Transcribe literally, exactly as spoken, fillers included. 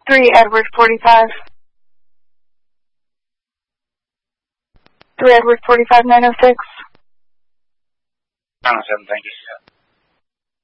three Edward forty-five. three Edward forty-five nine oh six. nine oh seven, thank you.